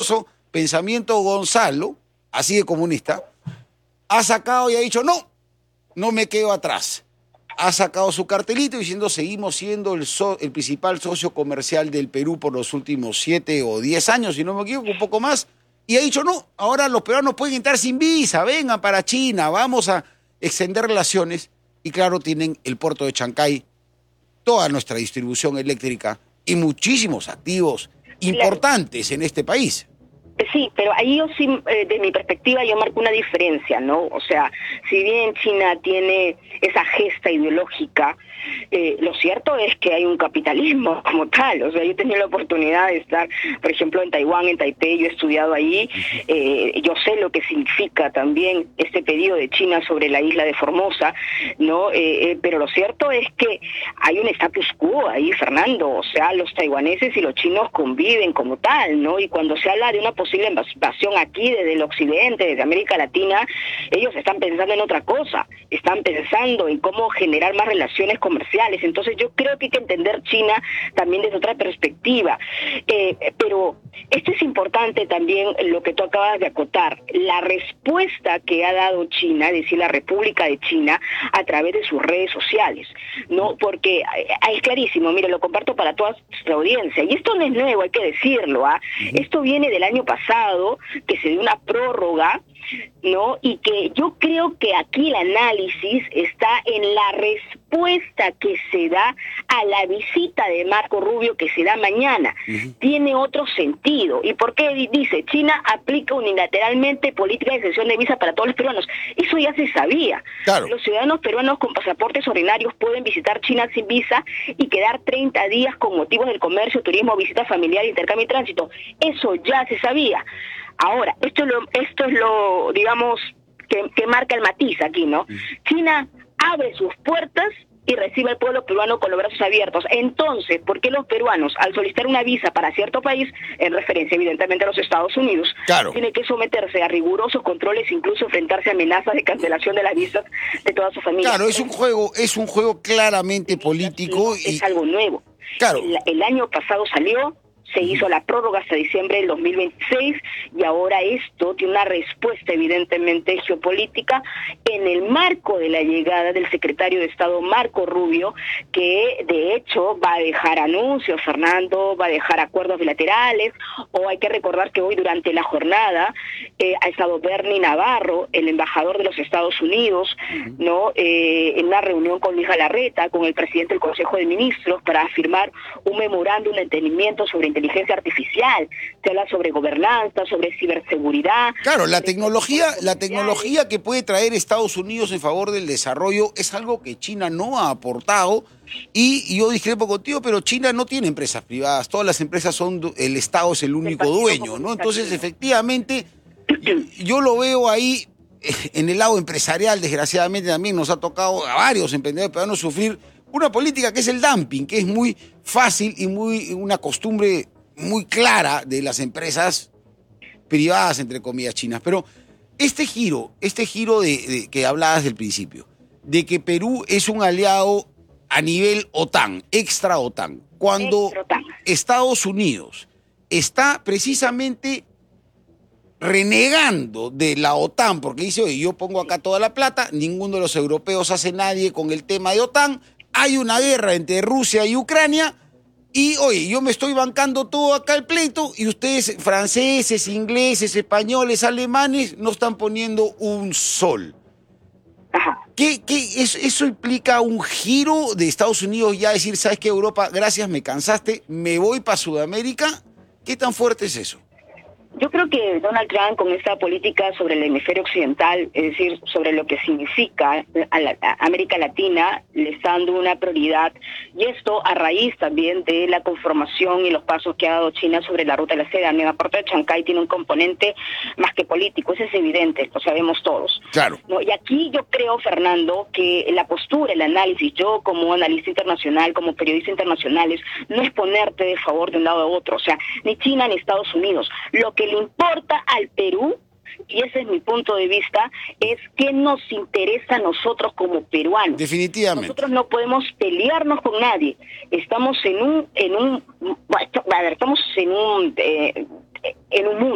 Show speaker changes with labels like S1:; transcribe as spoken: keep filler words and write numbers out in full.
S1: famoso pensamiento Gonzalo, así de comunista, ha sacado y ha dicho, no, no me quedo atrás. Ha sacado su cartelito diciendo, seguimos siendo el, so, el principal socio comercial del Perú por los últimos siete o diez años, si no me equivoco, un poco más. Y ha dicho, no, ahora los peruanos pueden entrar sin visa, vengan para China, vamos a extender relaciones. Y claro, tienen el puerto de Chancay, toda nuestra distribución eléctrica y muchísimos activos importantes en este país.
S2: Sí, pero ahí yo sí, eh, de mi perspectiva, yo marco una diferencia, ¿no? O sea, si bien China tiene esa gesta ideológica, eh, lo cierto es que hay un capitalismo como tal. O sea, yo he tenido la oportunidad de estar, por ejemplo, en Taiwán, en Taipei, yo he estudiado ahí, eh, yo sé lo que significa también este pedido de China sobre la isla de Formosa, ¿no? Eh, eh, pero lo cierto es que hay un status quo ahí, Fernando. O sea, los taiwaneses y los chinos conviven como tal, ¿no? Y cuando se habla de una posible invasión aquí desde el occidente, desde América Latina, ellos están pensando en otra cosa, están pensando en cómo generar más relaciones comerciales. Entonces yo creo que hay que entender China también desde otra perspectiva. Eh, pero esto es importante también, lo que tú acabas de acotar, la respuesta que ha dado China, es decir, la República de China, a través de sus redes sociales, ¿no? Porque es clarísimo, mire, lo comparto para toda la audiencia, y esto no es nuevo, hay que decirlo, ¿ah? ¿eh? Esto viene del año pasado, que se dio una prórroga, ¿no? Y que yo creo que aquí el análisis está en la respuesta que se da a la visita de Marco Rubio que se da mañana. Uh-huh. Tiene otro sentido. ¿Y por qué dice? China aplica unilateralmente política de exención de visa para todos los peruanos. Eso ya se sabía.
S1: Claro.
S2: Los ciudadanos peruanos con pasaportes ordinarios pueden visitar China sin visa y quedar treinta días con motivos del comercio, turismo, visita familiar, intercambio y tránsito. Eso ya se sabía. Ahora, esto es lo, esto es lo digamos, que, que marca el matiz aquí, ¿no? China abre sus puertas y recibe al pueblo peruano con los brazos abiertos. Entonces, ¿por qué los peruanos, al solicitar una visa para cierto país, en referencia evidentemente a los Estados Unidos,
S1: claro,
S2: tienen que someterse a rigurosos controles, incluso enfrentarse a amenazas de cancelación de las visas de toda su familia?
S1: Claro, es un juego, es un juego claramente político.
S2: Es
S1: y...
S2: algo nuevo.
S1: Claro.
S2: El, el año pasado salió, se hizo la prórroga hasta diciembre del dos mil veintiséis y ahora esto tiene una respuesta evidentemente geopolítica en el marco de la llegada del secretario de Estado Marco Rubio, que de hecho va a dejar anuncios, Fernando, va a dejar acuerdos bilaterales, o hay que recordar que hoy durante la jornada eh, ha estado Bernie Navarro, el embajador de los Estados Unidos, uh-huh. ¿no? Eh, en una reunión con Luis Galarreta, con el presidente del Consejo de Ministros, para firmar un memorándum de entendimiento sobre inteligencia artificial. Se habla sobre gobernanza, sobre ciberseguridad.
S1: Claro, la tecnología, la tecnología que puede traer Estados Unidos en favor del desarrollo es algo que China no ha aportado, y yo discrepo contigo, pero China no tiene empresas privadas, todas las empresas son, el Estado es el único dueño, ¿no? Entonces, efectivamente, yo lo veo ahí en el lado empresarial. Desgraciadamente también nos ha tocado a varios emprendedores peruanos sufrir una política que es el dumping, que es muy fácil y muy una costumbre muy clara de las empresas privadas, entre comillas, chinas. Pero este giro, este giro de, de que hablabas del principio, de que Perú es un aliado a nivel OTAN, extra OTAN, cuando
S2: extra OTAN.
S1: Estados Unidos está precisamente renegando de la OTAN, porque dice, oye, yo pongo acá toda la plata, ninguno de los europeos hace nadie con el tema de OTAN, hay una guerra entre Rusia y Ucrania, y oye, yo me estoy bancando todo acá el pleito, y ustedes, franceses, ingleses, españoles, alemanes, no están poniendo un sol. ¿Qué, qué, eso, eso implica un giro de Estados Unidos ya decir, ¿sabes qué, Europa? Gracias, me cansaste, me voy para Sudamérica. ¿Qué tan fuerte es eso?
S2: Yo creo que Donald Trump, con esta política sobre el hemisferio occidental, es decir, sobre lo que significa a, la, a América Latina, le está dando una prioridad, y esto a raíz también de la conformación y los pasos que ha dado China sobre la ruta de la seda. El puerto de Chancay tiene un componente más que político, eso es evidente, lo sabemos todos.
S1: Claro.
S2: ¿No? Y aquí yo creo, Fernando, que la postura, el análisis, yo como analista internacional, como periodista internacional, no es ponerte de favor de un lado a otro, o sea, ni China ni Estados Unidos. Lo que le importa al Perú, y ese es mi punto de vista, es qué nos interesa a nosotros como peruanos.
S1: Definitivamente.
S2: Nosotros no podemos pelearnos con nadie. Estamos en un, en un, a ver, estamos en un, eh, en un mundo